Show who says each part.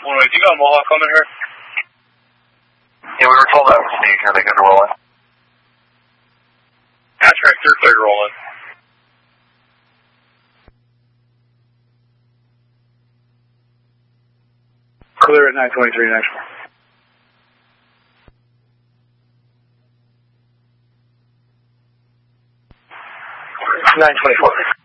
Speaker 1: 182, got a Mohawk coming here.
Speaker 2: Yeah, we were told that was stage. Are they good to roll in?
Speaker 1: Contract, they're clear rolling.
Speaker 3: Clear at 923 next one. 924.